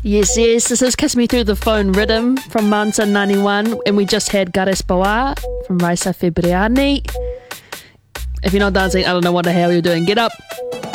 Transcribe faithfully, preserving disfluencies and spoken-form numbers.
Yes, yes, this is Kiss Me Through the Phone Rhythm from Mansa ninety-one, and we just had Gares Boa from Raisa Febriani. If you're not dancing, I don't know what the hell you're doing. Get up.